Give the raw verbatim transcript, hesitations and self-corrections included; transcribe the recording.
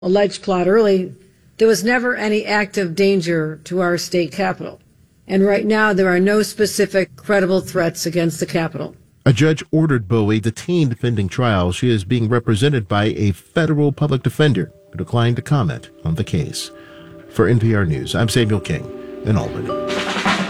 alleged plot early, there was never any active danger to our state capitol. And right now, there are no specific credible threats against the Capitol. A judge ordered Bowie detained pending trial. She is being represented by a federal public defender who declined to comment on the case. For N P R News, I'm Samuel King in Albany.